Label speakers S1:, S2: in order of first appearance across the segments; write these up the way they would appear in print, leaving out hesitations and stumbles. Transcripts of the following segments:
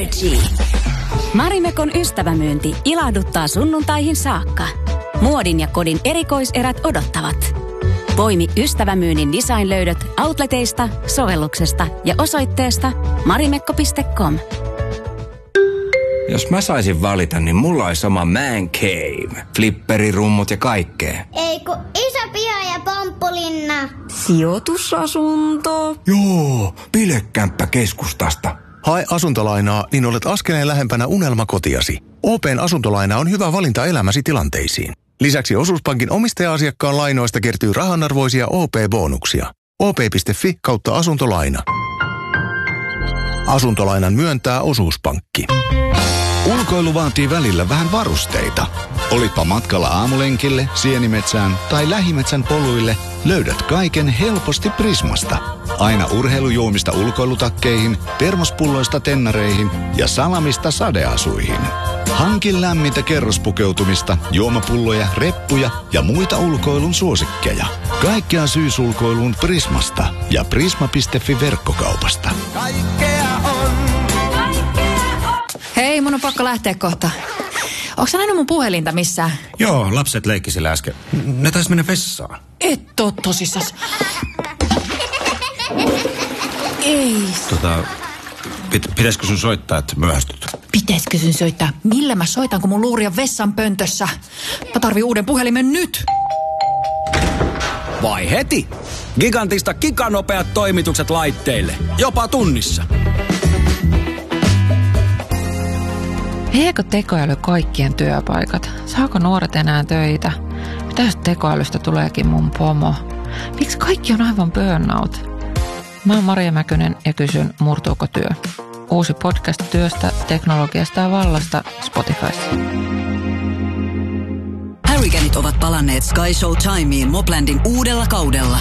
S1: MyG. Marimekon ystävämyynti ilahduttaa sunnuntaihin saakka. Muodin ja kodin erikoiserät odottavat. Poimi ystävämyynnin design-löydöt outleteista, sovelluksesta ja osoitteesta marimekko.com.
S2: Jos mä saisin valita, niin mulla olisi oma man cave. Flipperirummut ja kaikkea.
S3: Ei kun iso piha ja pomppulinna.
S1: Sijoitusasunto.
S2: Joo, bilekämppä keskustasta.
S4: Hae asuntolainaa, niin olet askeleen lähempänä unelmakotiasi. OP:n asuntolaina on hyvä valinta elämäsi tilanteisiin. Lisäksi Osuuspankin omistaja-asiakkaan lainoista kertyy rahanarvoisia OP-bonuksia. op.fi/asuntolaina. Asuntolainan myöntää Osuuspankki.
S5: Ulkoilu vaatii välillä vähän varusteita. Olipa matkalla aamulenkille, sienimetsään tai lähimetsän poluille, löydät kaiken helposti Prismasta. Aina urheilujuomista ulkoilutakkeihin, termospulloista tennareihin ja salamista sadeasuihin. Hankin lämmintä kerrospukeutumista, juomapulloja, reppuja ja muita ulkoilun suosikkeja. Kaikkea syysulkoiluun Prismasta ja prisma.fi verkkokaupasta.
S6: Hei, mun on pakko lähteä kohta. Onko sä nähnyt mun puhelinta missään?
S7: Joo, lapset leikki sillä äsken. Ne taisi mennä vessaan.
S6: Et oo tosissas. Ei.
S7: Pitäisikö sun soittaa, että myöhästyt?
S6: Pitäisikö sun soittaa? Millä mä soitan, kun mun luuri on vessan pöntössä? Mä tarvin uuden puhelimen nyt.
S8: Vai heti? Gigantista giganopeat toimitukset laitteille. Jopa tunnissa.
S9: Viekö tekoäly kaikkien työpaikat? Saako nuoret enää töitä? Mitä jos tekoälystä tuleekin mun pomo? Miksi kaikki on aivan burnout? Mä oon Maria Mäkynen ja kysyn, murtuuko työ? Uusi podcast työstä, teknologiasta ja vallasta Spotifysta.
S10: Hurricaneit ovat palanneet Sky Show Timeen Moplandin uudella kaudella.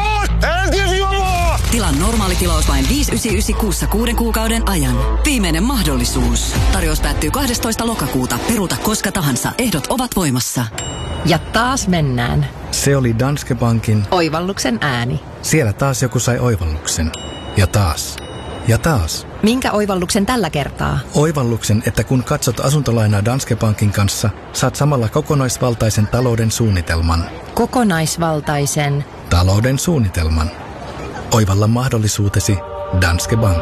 S10: Tilaa normaali tilaus vain 5,99 kuussa 6 kuukauden ajan. Viimeinen mahdollisuus. Tarjous päättyy 12. lokakuuta. Peruuta koska tahansa. Ehdot ovat voimassa.
S11: Ja taas mennään.
S12: Se oli Danske Bankin
S11: oivalluksen ääni.
S12: Siellä taas joku sai oivalluksen. Ja taas. Ja taas.
S11: Minkä oivalluksen tällä kertaa?
S12: Oivalluksen, että kun katsot asuntolainaa Danske Bankin kanssa, saat samalla kokonaisvaltaisen talouden suunnitelman.
S11: Kokonaisvaltaisen
S12: talouden suunnitelman. Oivalla mahdollisuutesi Danske Bank.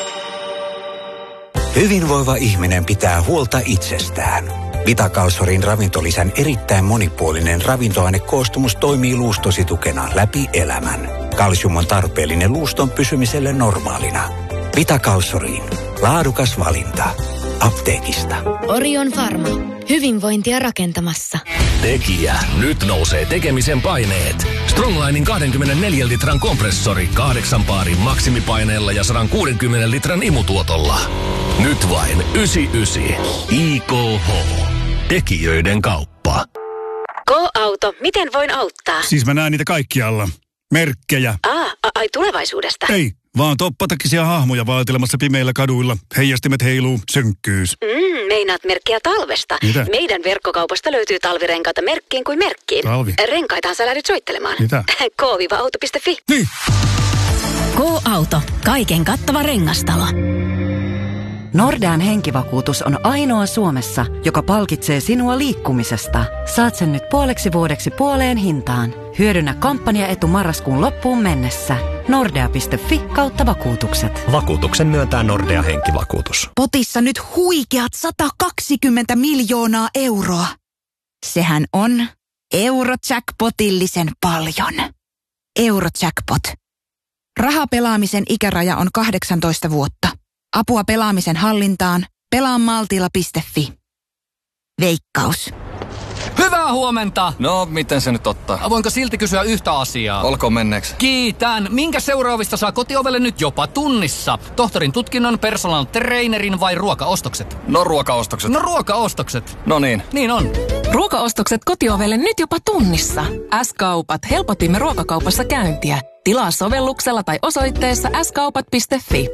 S13: Hyvinvoiva ihminen pitää huolta itsestään. Vitakalsorin ravintolisän erittäin monipuolinen ravintoainekoostumus toimii luustosi tukena läpi elämän. Kalsium on tarpeellinen luuston pysymiselle normaalina. Vitakalsoriin. Laadukas valinta. Apteekista.
S14: Orion Pharma. Hyvinvointia rakentamassa.
S15: Tekijä. Nyt nousee tekemisen paineet. Stronglinin 24 litran kompressori 8 paarin maksimipaineella ja 160 litran imutuotolla. Nyt vain 99. IKH. Tekijöiden kauppa.
S14: Go-auto. Miten voin auttaa?
S16: Siis mä näen niitä kaikkialla. Merkkejä.
S14: Ai tulevaisuudesta?
S16: Ei, vaan toppatakisia hahmoja vaeltelemassa pimeillä kaduilla. Heijastimet heiluu, synkkyys.
S14: Meinaat merkkiä talvesta.
S16: Mitä?
S14: Meidän verkkokaupasta löytyy talvirenkaita merkkiin kuin merkkiin.
S16: Talvi?
S14: Renkaitahan sä lähdyt soittelemaan.
S16: Mitä?
S14: K-auto.fi.
S16: Niin.
S1: K-auto. Kaiken kattava rengastalo.
S17: Nordean henkivakuutus on ainoa Suomessa, joka palkitsee sinua liikkumisesta. Saat sen nyt puoleksi vuodeksi puoleen hintaan. Hyödynnä kampanjaetu marraskuun loppuun mennessä. Nordea.fi/vakuutukset.
S18: Vakuutuksen myöntää Nordea henkivakuutus.
S19: Potissa nyt huikeat 120 miljoonaa euroa. Sehän on Eurojackpotillisen paljon. Eurojackpot. Rahapelaamisen ikäraja on 18 vuotta. Apua pelaamisen hallintaan. Pelaamaltilla.fi. Veikkaus.
S20: Hyvää huomenta!
S4: No, miten se nyt ottaa?
S20: Voinko silti kysyä yhtä asiaa?
S4: Olkoon menneeksi.
S20: Kiitän. Minkä seuraavista saa kotiovelle nyt jopa tunnissa? Tohtorin tutkinnon, personal trainerin vai ruokaostokset?
S4: No ruokaostokset.
S20: No ruokaostokset.
S4: No niin.
S20: Niin on.
S3: Ruokaostokset kotiovelle nyt jopa tunnissa. S-kaupat. Helpotimme ruokakaupassa käyntiä. Tilaa sovelluksella tai osoitteessa skaupat.fi.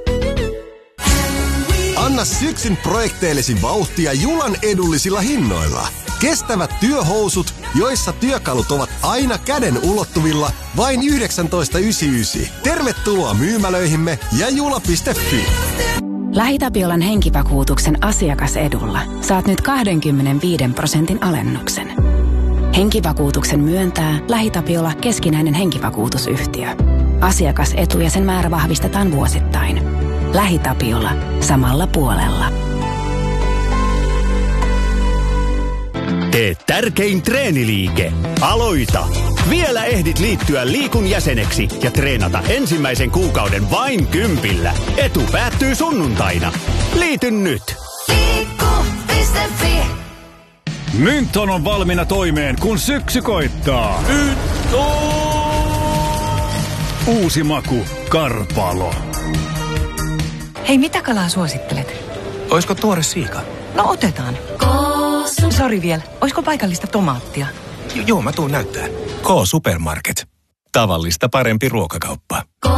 S2: Anna syksyn projekteillesi vauhtia Julan edullisilla hinnoilla. Kestävät työhousut, joissa työkalut ovat aina käden ulottuvilla, vain 19,99. Tervetuloa myymälöihimme ja jula.fi.
S1: LähiTapiolan henkivakuutuksen asiakasedulla saat nyt 25% alennuksen. Henkivakuutuksen myöntää LähiTapiola keskinäinen henkivakuutusyhtiö. Asiakasetu ja sen määrä vahvistetaan vuosittain. LähiTapiola. Samalla puolella.
S21: Tee tärkein treeniliike. Aloita! Vielä ehdit liittyä Liikun jäseneksi ja treenata ensimmäisen kuukauden vain 10. Etu päättyy sunnuntaina. Liity nyt!
S22: Liikku.fi.
S16: Mynton on valmiina toimeen, kun syksy koittaa. Uusi maku, Karpalo.
S23: Hei, mitä kalaa suosittelet?
S18: Oisko tuore siika?
S23: No otetaan. Sori vielä, oisko paikallista tomaattia?
S18: Joo, mä tuun näyttää. K-Supermarket. Tavallista parempi ruokakauppa.